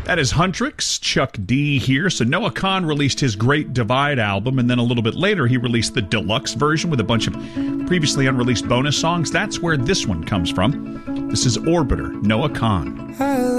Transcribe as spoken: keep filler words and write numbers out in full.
That is Huntrix, Chuck D here. So Noah Kahan released his Great Divide album, and then a little bit later he released the deluxe version with a bunch of previously unreleased bonus songs. That's where this one comes from. This is Orbiter, Noah Kahan.